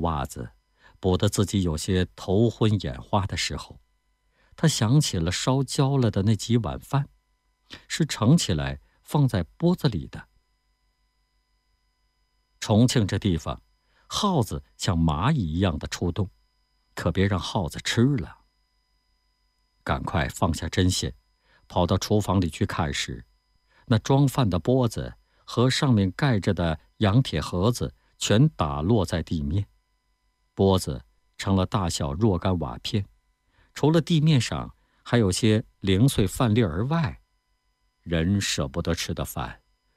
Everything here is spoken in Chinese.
袜子，补得自己有些头昏眼花的时候，他想起了烧焦了的那几碗饭，是盛起来放在钵子里的。重庆这地方，耗子像蚂蚁一样的出动，可别让耗子吃了。赶快放下针线，跑到厨房里去看时，那装饭的钵子和上面盖着的洋铁盒子全打落在地面，钵子成了大小若干瓦片，除了地面上还有些零碎饭粒而外，人舍不得吃的饭